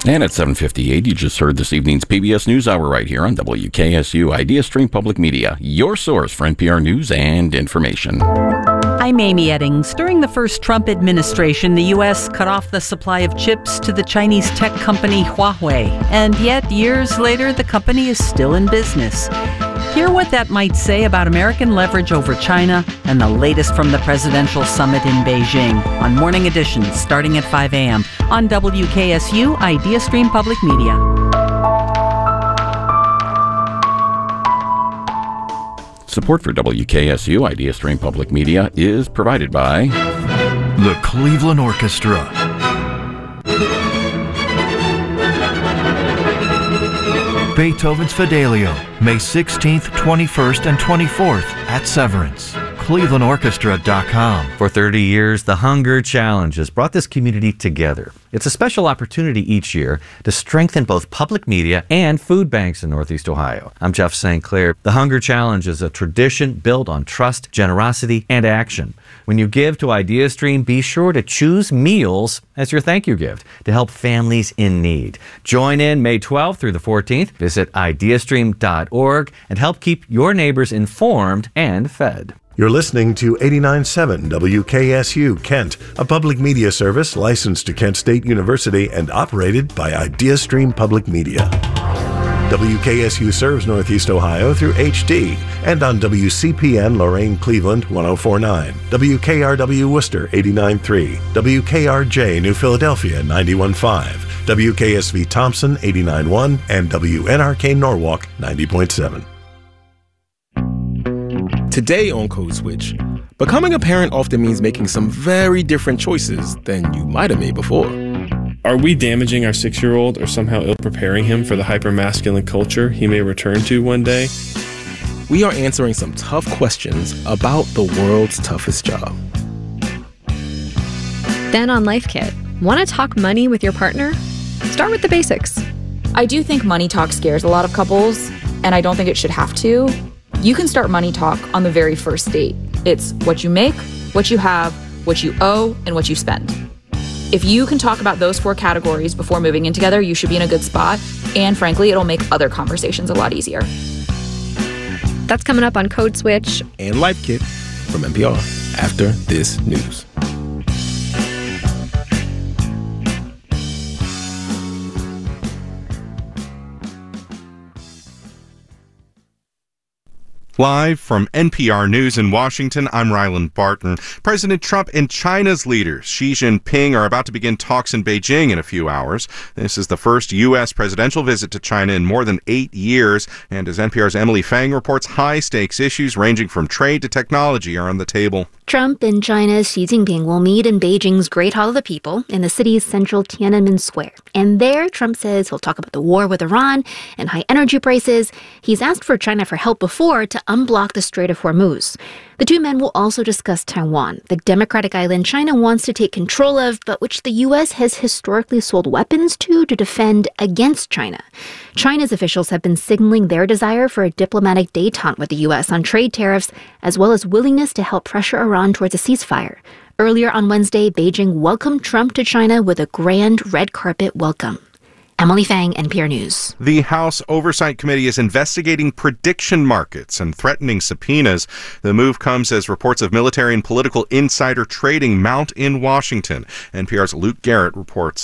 And at 7:58, you just heard this evening's PBS NewsHour right here on WKSU IdeaStream Public Media, your source for NPR news and information. I'm Amy Eddings. During the first Trump administration, the U.S. cut off the supply of chips to the Chinese tech company Huawei. And yet, years later, the company is still in business. Hear what that might say about American leverage over China and the latest from the presidential summit in Beijing on Morning Edition starting at 5 a.m. on WKSU IdeaStream Public Media. Support for WKSU IdeaStream Public Media is provided by the Cleveland Orchestra. Beethoven's Fidelio, May 16th, 21st, and 24th at Severance. ClevelandOrchestra.com. For 30 years, the Hunger Challenge has brought this community together. It's a special opportunity each year to strengthen both public media and food banks in Northeast Ohio. I'm Jeff St. Clair. The Hunger Challenge is a tradition built on trust, generosity, and action. When you give to IdeaStream, be sure to choose meals as your thank you gift to help families in need. Join in May 12th through the 14th. Visit ideastream.org and help keep your neighbors informed and fed. You're listening to 89.7 WKSU Kent, a public media service licensed to Kent State University and operated by IdeaStream Public Media. WKSU serves Northeast Ohio through HD and on WCPN Lorain Cleveland 104.9, WKRW Worcester 89.3, WKRJ New Philadelphia 91.5, WKSV Thompson 89.1, and WNRK Norwalk 90.7. Today on Code Switch, becoming a parent often means making some very different choices than you might have made before. Are we damaging our 6-year-old or somehow ill-preparing him for the hyper-masculine culture he may return to one day? We are answering some tough questions about the world's toughest job. Then on Life Kit, want to talk money with your partner? Start with the basics. I do think money talk scares a lot of couples, and I don't think it should have to. You can start money talk on the very first date. It's what you make, what you have, what you owe, and what you spend. If you can talk about those 4 categories before moving in together, you should be in a good spot. And frankly, it'll make other conversations a lot easier. That's coming up on Code Switch and Life Kit from NPR after this news. Live from NPR News in Washington, I'm Ryland Barton. President Trump and China's leaders, Xi Jinping, are about to begin talks in Beijing in a few hours. This is the first U.S. presidential visit to China in more than 8 years. And as NPR's Emily Fang reports, high-stakes issues ranging from trade to technology are on the table. Trump and China's Xi Jinping will meet in Beijing's Great Hall of the People in the city's central Tiananmen Square. And there, Trump says he'll talk about the war with Iran and high energy prices. He's asked for China for help before to unblock the Strait of Hormuz. The two men will also discuss Taiwan, the democratic island China wants to take control of, but which the U.S. has historically sold weapons to defend against China. China's officials have been signaling their desire for a diplomatic détente with the U.S. on trade tariffs, as well as willingness to help pressure Iran towards a ceasefire. Earlier on Wednesday, Beijing welcomed Trump to China with a grand red carpet welcome. Emily Fang, NPR News. The House Oversight Committee is investigating prediction markets and threatening subpoenas. The move comes as reports of military and political insider trading mount in Washington. NPR's Luke Garrett reports.